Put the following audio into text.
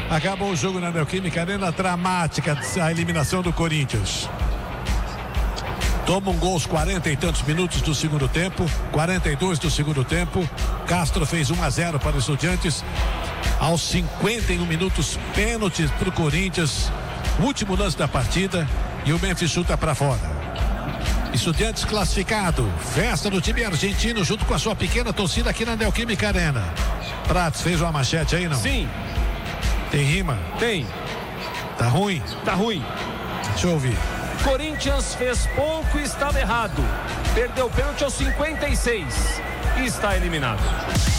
Acabou o jogo na Neoquímica Arena, dramática a eliminação do Corinthians. Toma um gol aos 40 e tantos minutos do segundo tempo, 42 do segundo tempo. Castro fez 1-0 para os Estudiantes. Aos 51 minutos, pênalti para o Corinthians. Último lance da partida e o Memphis chuta para fora. Estudiantes classificado, festa do time argentino junto com a sua pequena torcida aqui na Neoquímica Arena. Prats, fez uma manchete aí, não? Sim. Tem rima? Tem. Tá ruim? Tá ruim. Deixa eu ouvir. Corinthians fez pouco e estava errado. Perdeu o pênalti aos 56 e está eliminado.